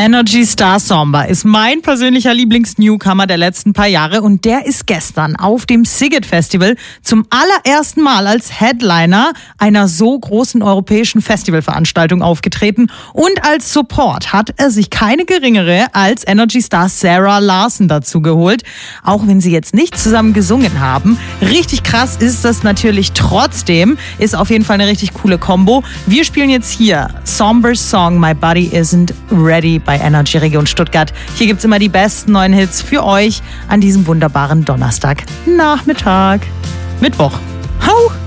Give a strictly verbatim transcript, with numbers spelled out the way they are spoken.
Energy Star Samba ist mein persönlicher Lieblings-Newcomer der letzten paar Jahre und der ist gestern auf dem Sziget Festival zum allerersten Mal als Headliner einer so großen europäischen Festivalveranstaltung aufgetreten und als Support hat er sich keine geringere als Energy Star Zara Larsson dazu geholt, auch wenn sie jetzt nicht zusammen gesungen haben. Richtig krass ist das natürlich trotzdem, ist auf jeden Fall eine richtig coole Kombo. Wir spielen jetzt hier Sombers Song My Body Isn't Ready bei Energy Region Stuttgart. Hier gibt's immer die besten neuen Hits für euch an diesem wunderbaren Donnerstagnachmittag. Mittwoch. Hau!